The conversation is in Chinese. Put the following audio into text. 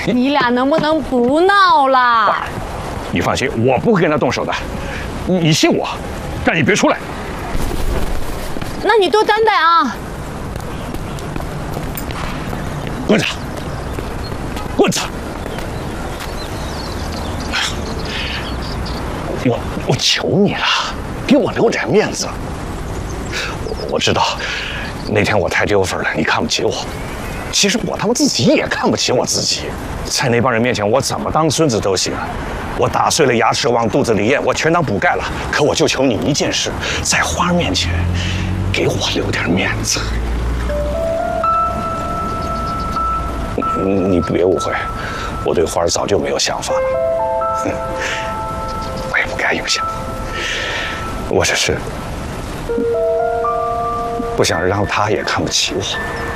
你俩能不能不闹啦？ 你放心，我不会跟他动手的，你信我，但你别出来。 那你多担待啊！ 滚着，滚着！我求你了，给我留点面子。我知道，那天我太丢份了，你看不起我。其实我他妈自己也看不起我自己，在那帮人面前，我怎么当孙子都行。我打碎了牙齿往肚子里咽，我全当补钙了。可我就求你一件事，在花儿面前，给我留点面子。你别误会，我对花儿早就没有想法了。我也不该影响，我只是不想让他也看不起我。